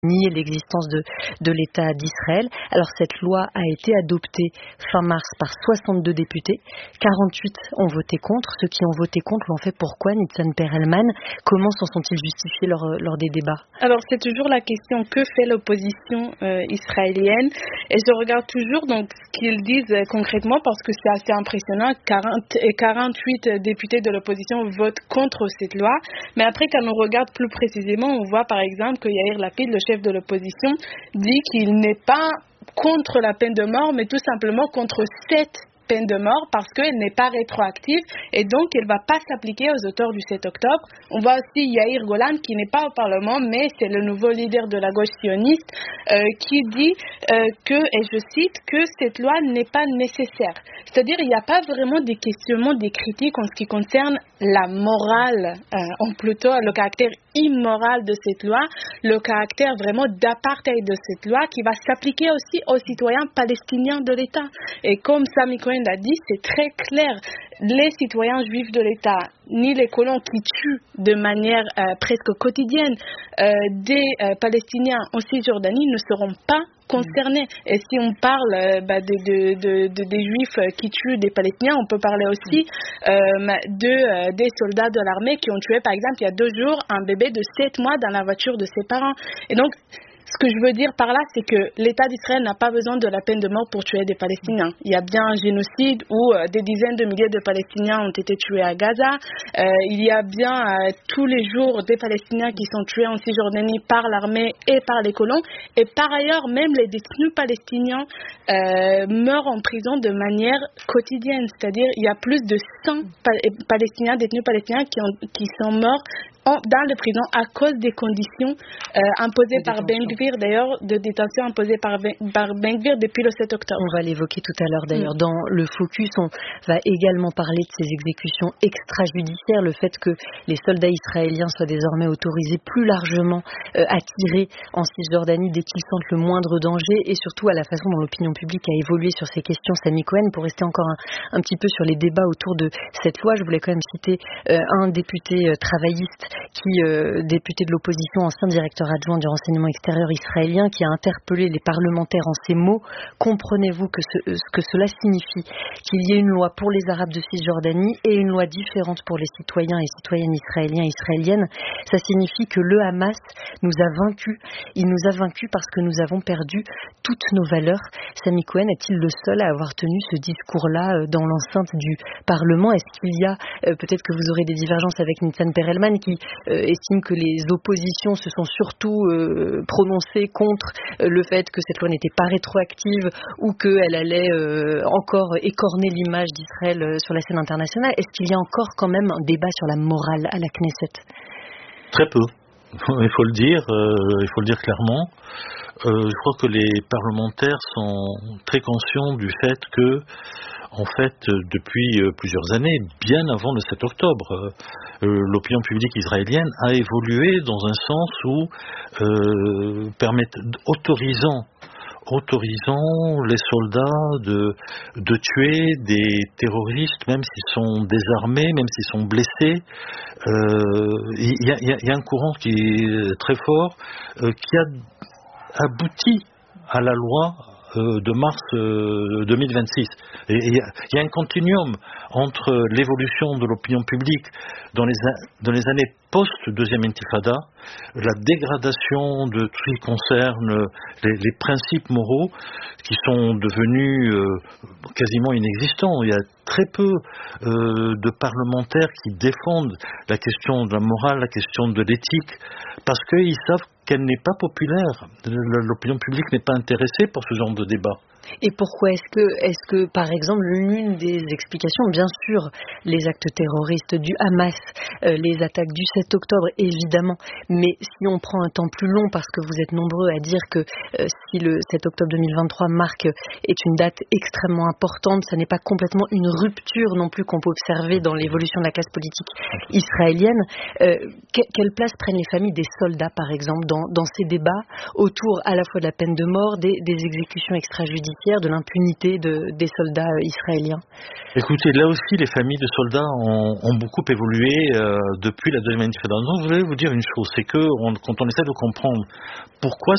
nier l'existence de l'État d'Israël. Alors cette loi a été adoptée fin mars par 62 députés. 48 ont voté contre. Ceux qui ont voté contre l'ont fait pourquoi, Nitzan Perelman? Comment s'en sont-ils justifiés lors des débats? Alors c'est toujours la question, que fait l'opposition israélienne? Et je regarde toujours donc ce qu'ils disent concrètement, parce que c'est assez impressionnant. 48 députés de l'opposition votent contre cette loi. Mais après, quand on regarde plus précisément, on voit par exemple que Yair Lapid, le chef de l'opposition, dit qu'il n'est pas contre la peine de mort, mais tout simplement contre cette peine de mort parce qu'elle n'est pas rétroactive et donc elle ne va pas s'appliquer aux auteurs du 7 octobre. On voit aussi Yair Golan qui n'est pas au Parlement, mais c'est le nouveau leader de la gauche sioniste qui dit que, et je cite, que cette loi n'est pas nécessaire. C'est-à-dire il n'y a pas vraiment des questionnements, des critiques en ce qui concerne la morale, ou plutôt le caractère immoral de cette loi, le caractère vraiment d'apartheid de cette loi qui va s'appliquer aussi aux citoyens palestiniens de l'État. Et comme Sami Cohen l'a dit, c'est très clair. Les citoyens juifs de l'État, ni les colons qui tuent de manière presque quotidienne des Palestiniens en Cisjordanie ne seront pas concernés. Et si on parle des juifs qui tuent des Palestiniens, on peut parler aussi des soldats de l'armée qui ont tué, par exemple, il y a 2 jours, un bébé de 7 mois dans la voiture de ses parents. Et donc, ce que je veux dire par là, c'est que l'État d'Israël n'a pas besoin de la peine de mort pour tuer des Palestiniens. Il y a bien un génocide où des dizaines de milliers de Palestiniens ont été tués à Gaza. Il y a bien tous les jours des Palestiniens qui sont tués en Cisjordanie par l'armée et par les colons. Et par ailleurs, même les détenus palestiniens meurent en prison de manière quotidienne. C'est-à-dire, il y a plus de 100 détenus palestiniens qui sont morts dans les prisons à cause des conditions imposées par Ben Gvir, d'ailleurs, de détention imposées par Ben Gvir depuis le 7 octobre. On va l'évoquer tout à l'heure d'ailleurs. Dans le focus, on va également parler de ces exécutions extrajudiciaires, le fait que les soldats israéliens soient désormais autorisés plus largement à tirer en Cisjordanie dès qu'ils sentent le moindre danger, et surtout à la façon dont l'opinion publique a évolué sur ces questions. Sami Cohen, pour rester encore un petit peu sur les débats autour de cette loi, je voulais quand même citer un député travailliste député de l'opposition, ancien directeur adjoint du renseignement extérieur israélien, qui a interpellé les parlementaires en ces mots: comprenez-vous ce que cela signifie qu'il y ait une loi pour les Arabes de Cisjordanie et une loi différente pour les citoyens et citoyennes israéliens et israéliennes? Ça signifie que le Hamas nous a vaincus. Il nous a vaincus parce que nous avons perdu toutes nos valeurs. Sami Cohen est-il le seul à avoir tenu ce discours-là dans l'enceinte du Parlement? Est-ce qu'il y a, peut-être que vous aurez des divergences avec Nitzan Perelman, qui estime que les oppositions se sont surtout prononcées contre le fait que cette loi n'était pas rétroactive ou qu'elle allait encore écorner l'image d'Israël sur la scène internationale? Est-ce qu'il y a encore quand même un débat sur la morale à la Knesset? Très peu, il faut le dire clairement. Je crois que les parlementaires sont très conscients du fait que, en fait, depuis plusieurs années, bien avant le 7 octobre, l'opinion publique israélienne a évolué dans un sens où autorisant les soldats de tuer des terroristes, même s'ils sont désarmés, même s'ils sont blessés. Il y a un courant qui est très fort, qui a abouti à la loi de mars 2026. Et il y a un continuum entre l'évolution de l'opinion publique dans les années post-deuxième intifada, la dégradation de tout ce qui concerne les principes moraux qui sont devenus quasiment inexistants. Il y a très peu de parlementaires qui défendent la question de la morale, la question de l'éthique, parce qu'ils savent qu'elle n'est pas populaire. L'opinion publique n'est pas intéressée pour ce genre de débat. Et pourquoi est-ce que, par exemple, l'une des explications, bien sûr, les actes terroristes du Hamas, les attaques du 7 octobre, évidemment, mais si on prend un temps plus long, parce que vous êtes nombreux à dire que si le 7 octobre 2023 est une date extrêmement importante, ça n'est pas complètement une rupture non plus qu'on peut observer dans l'évolution de la classe politique israélienne. Quelle place prennent les familles des soldats, par exemple, dans ces débats autour à la fois de la peine de mort, des exécutions extrajudiciaires, de l'impunité des soldats israéliens? Écoutez, là aussi, les familles de soldats ont beaucoup évolué depuis la deuxième intifada. Je voulais vous dire une chose, c'est que quand on essaie de comprendre pourquoi